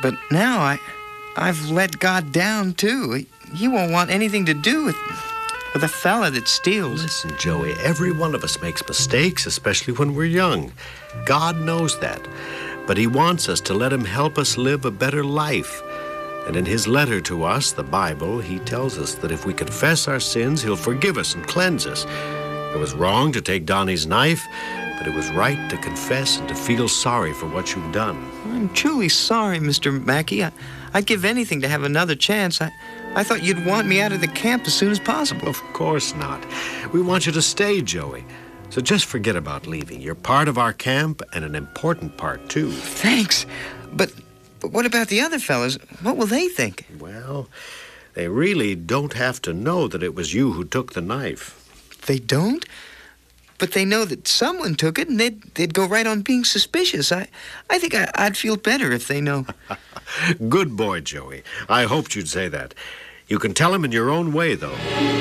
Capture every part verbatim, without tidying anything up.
But now I, I've let God down, too. He won't want anything to do with, with a fella that steals. Listen, Joey, every one of us makes mistakes, especially when we're young. God knows that. But he wants us to let him help us live a better life. And in his letter to us, the Bible, he tells us that if we confess our sins, he'll forgive us and cleanse us. It was wrong to take Donnie's knife, but it was right to confess and to feel sorry for what you've done. I'm truly sorry, Mister Mackey. I, I'd give anything to have another chance. I, I thought you'd want me out of the camp as soon as possible. Of course not. We want you to stay, Joey. So just forget about leaving. You're part of our camp and an important part, too. Thanks. But... But what about the other fellas? What will they think? Well, they really don't have to know that it was you who took the knife. They don't? But they know that someone took it, and they'd, they'd go right on being suspicious. I, I think I, I'd feel better if they know. Good boy, Joey. I hoped you'd say that. You can tell him in your own way, though.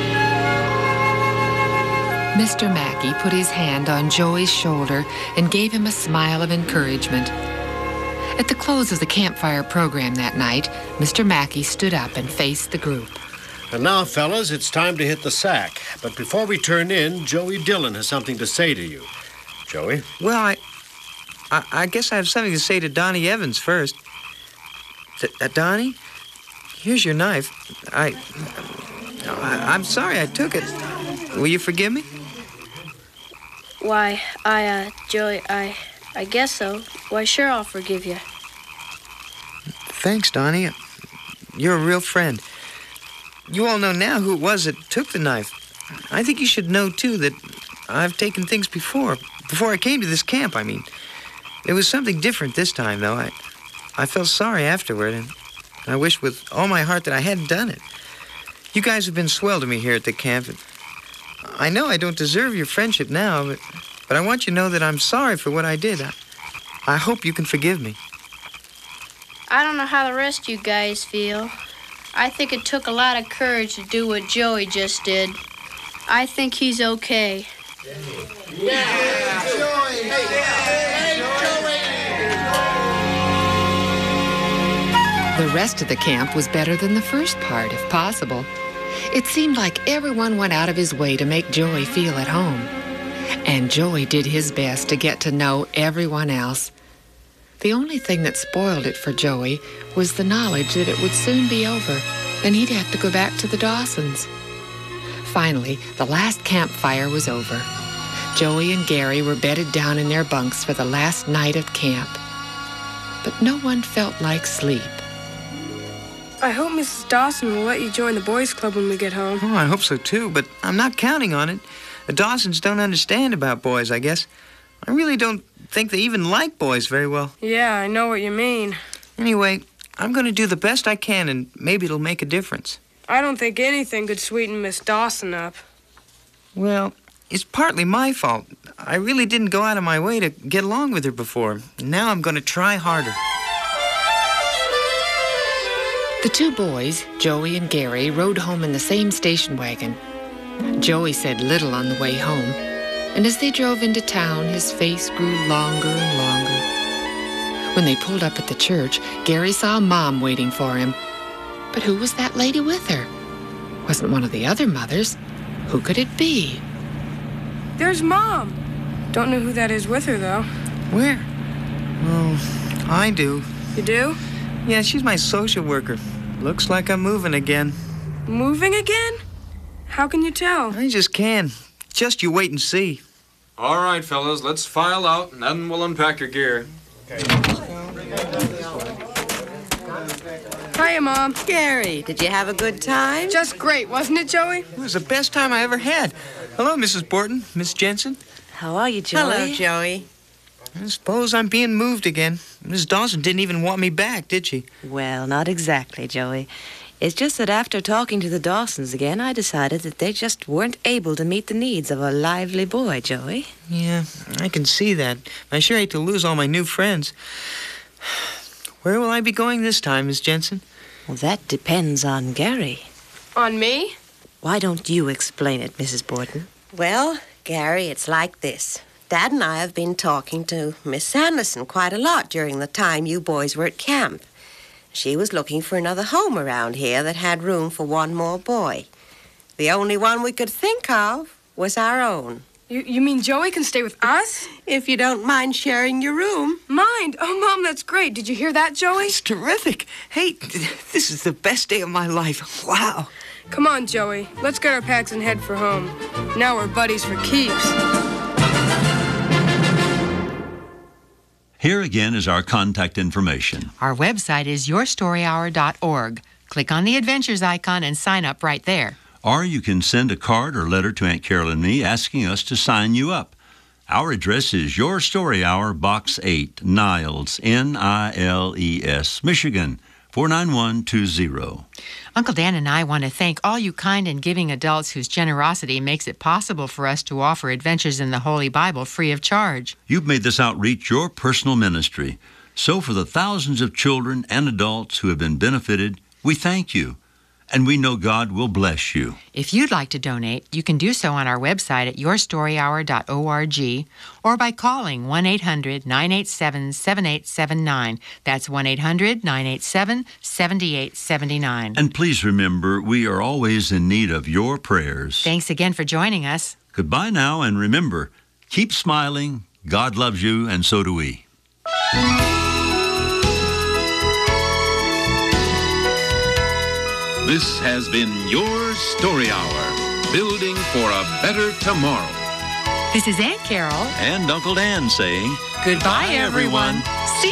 Mister Mackey put his hand on Joey's shoulder and gave him a smile of encouragement. At the close of the campfire program that night, Mister Mackey stood up and faced the group. And now, fellas, it's time to hit the sack. But before we turn in, Joey Dillon has something to say to you. Joey? Well, I, I, I guess I have something to say to Donnie Evans first. Th- uh, Donnie, here's your knife. I, I, I'm sorry I took it. Will you forgive me? Why, I, uh, Joey, I, I guess so. Why, sure, I'll forgive you. Thanks, Donnie. You're a real friend. You all know now who it was that took the knife. I think you should know, too, that I've taken things before. Before I came to this camp, I mean. It was something different this time, though. I, I felt sorry afterward, and I wish with all my heart that I hadn't done it. You guys have been swell to me here at the camp. And I know I don't deserve your friendship now, but, but I want you to know that I'm sorry for what I did. I, I hope you can forgive me. I don't know how the rest of you guys feel. I think it took a lot of courage to do what Joey just did. I think he's okay. Yeah, Joey! Hey, The rest of the camp was better than the first part, if possible. It seemed like everyone went out of his way to make Joey feel at home. And Joey did his best to get to know everyone else. The only thing that spoiled it for Joey was the knowledge that it would soon be over, and he'd have to go back to the Dawsons. Finally, the last campfire was over. Joey and Gary were bedded down in their bunks for the last night of camp. But no one felt like sleep. I hope Missus Dawson will let you join the boys' club when we get home. Oh, I hope so, too, but I'm not counting on it. The Dawsons don't understand about boys, I guess. I really don't think they even like boys very well. Yeah, I know what you mean. Anyway, I'm going to do the best I can, and maybe it'll make a difference. I don't think anything could sweeten Miss Dawson up. Well, it's partly my fault. I really didn't go out of my way to get along with her before. Now I'm going to try harder. The two boys, Joey and Gary, rode home in the same station wagon. Joey said little on the way home, and as they drove into town, his face grew longer and longer. When they pulled up at the church, Gary saw Mom waiting for him. But who was that lady with her? Wasn't one of the other mothers. Who could it be? There's Mom. Don't know who that is with her, though. Where? Oh, I do. You do? Yeah, she's my social worker. Looks like I'm moving again. Moving again? How can you tell? I just can. Just you wait and see. All right, fellas, let's file out, and then we'll unpack your gear. Okay. Hiya, Mom. Gary, did you have a good time? Just great, wasn't it, Joey? It was the best time I ever had. Hello, Missus Borton, Miss Jensen. How are you, Joey? Hello, Joey. I suppose I'm being moved again. Miss Dawson didn't even want me back, did she? Well, not exactly, Joey. It's just that after talking to the Dawsons again, I decided that they just weren't able to meet the needs of a lively boy, Joey. Yeah, I can see that. I sure hate to lose all my new friends. Where will I be going this time, Miss Jensen? Well, that depends on Gary. On me? Why don't you explain it, Missus Borton? Well, Gary, it's like this. Dad and I have been talking to Miss Sanderson quite a lot during the time you boys were at camp. She was looking for another home around here that had room for one more boy. The only one we could think of was our own. You, you mean Joey can stay with us? If you don't mind sharing your room. Mind? Oh, Mom, that's great. Did you hear that, Joey? It's terrific. Hey, this is the best day of my life. Wow. Come on, Joey. Let's get our packs and head for home. Now we're buddies for keeps. Here again is our contact information. Our website is your story hour dot org. Click on the Adventures icon and sign up right there. Or you can send a card or letter to Aunt Carol and me asking us to sign you up. Our address is Your Story Hour, Box eight, Niles, N I L E S, Michigan, four nine one two zero. Uncle Dan and I want to thank all you kind and giving adults whose generosity makes it possible for us to offer Adventures in the Holy Bible free of charge. You've made this outreach your personal ministry. So for the thousands of children and adults who have been benefited, we thank you. And we know God will bless you. If you'd like to donate, you can do so on our website at your story hour dot org or by calling one eight hundred nine eight seven seven eight seven nine. That's one eight hundred nine eight seven seven eight seven nine. And please remember, we are always in need of your prayers. Thanks again for joining us. Goodbye now, and remember, keep smiling. God loves you, and so do we. This has been Your Story Hour, building for a better tomorrow. This is Aunt Carol and Uncle Dan saying, goodbye, everyone.